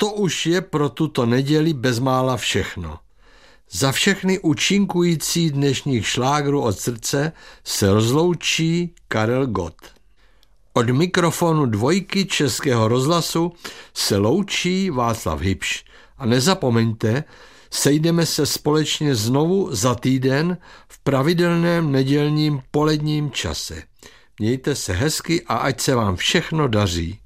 to už je pro tuto neděli bezmála všechno. Za všechny účinkující dnešních šlágrů od srdce se rozloučí Karel Gott. Od mikrofonu Dvojky Českého rozhlasu se loučí Václav Hybš. A nezapomeňte, sejdeme se společně znovu za týden v pravidelném nedělním poledním čase. Mějte se hezky a ať se vám všechno daří.